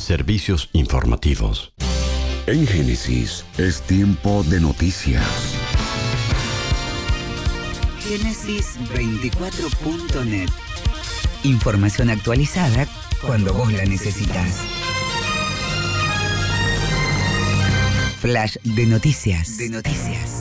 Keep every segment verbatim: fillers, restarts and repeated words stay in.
Servicios informativos. En Génesis es tiempo de noticias. Génesis veinticuatro punto net. Información actualizada cuando vos la necesitas. Flash de noticias. De noticias.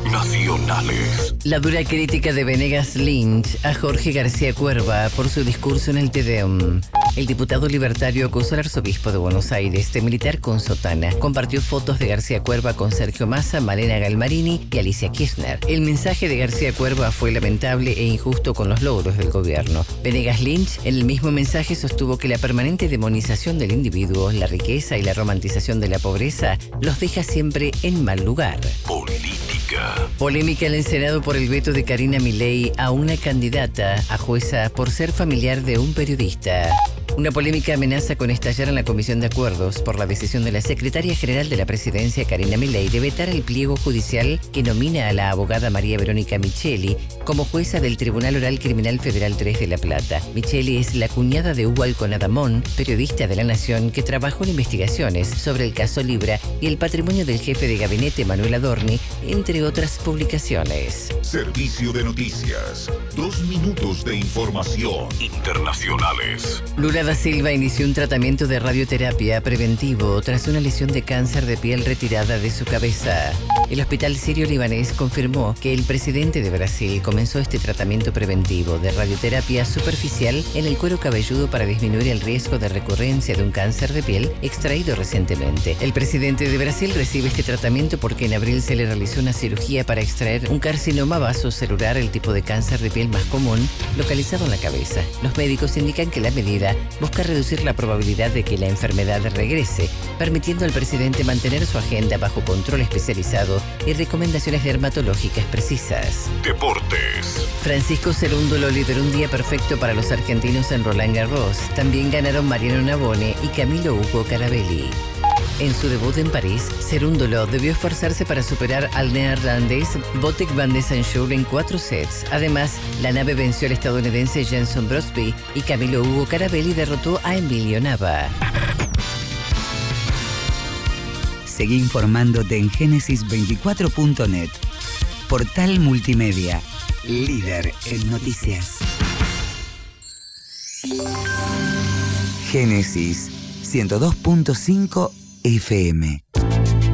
Nacionales. La dura crítica de Venegas Lynch a Jorge García Cuerva por su discurso en el Te Deum. El diputado libertario acusó al arzobispo de Buenos Aires de militar con sotana. Compartió fotos de García Cuerva con Sergio Massa, Malena Galmarini y Alicia Kirchner. El mensaje de García Cuerva fue lamentable e injusto con los logros del gobierno. Venegas Lynch en el mismo mensaje sostuvo que la permanente demonización del individuo, la riqueza y la romantización de la pobreza los deja siempre en mal lugar. Política. Polémica en el Senado por el veto de Karina Milei a una candidata a jueza por ser familiar de un periodista. Una polémica amenaza con estallar en la Comisión de Acuerdos por la decisión de la secretaria general de la Presidencia, Karina Milei, de vetar el pliego judicial que nomina a la abogada María Verónica Micheli como jueza del Tribunal Oral Criminal Federal tres de La Plata. Micheli es la cuñada de Hugo Alconadamón, periodista de La Nación, que trabajó en investigaciones sobre el caso Libra y el patrimonio del jefe de gabinete, Manuel Adorni, entre otras publicaciones. Servicio de noticias. Dos minutos de información. Internacionales. Lula da Silva inició un tratamiento de radioterapia preventivo tras una lesión de cáncer de piel retirada de su cabeza. El hospital sirio-libanés confirmó que el presidente de Brasil comenzó este tratamiento preventivo de radioterapia superficial en el cuero cabelludo para disminuir el riesgo de recurrencia de un cáncer de piel extraído recientemente. El presidente de Brasil recibe este tratamiento porque en abril se le realizó una cirugía para extraer un carcinoma vasocelular, el tipo de cáncer de piel más común, localizado en la cabeza. Los médicos indican que la medida busca reducir la probabilidad de que la enfermedad regrese, permitiendo al presidente mantener su agenda bajo control especializado y recomendaciones dermatológicas precisas. Deportes. Francisco Cerúndolo lideró un día perfecto para los argentinos en Roland Garros. También ganaron Mariano Navone y Camilo Hugo Carabelli. En su debut en París, Cerúndolo debió esforzarse para superar al neerlandés Botic van de Saint-Jules en cuatro sets. Además, la nave venció al estadounidense Jenson Brosby y Camilo Hugo Carabelli derrotó a Emilio Nava. Seguí informándote en Génesis veinticuatro punto net. Portal multimedia, líder en noticias. Génesis ciento dos punto cinco F M.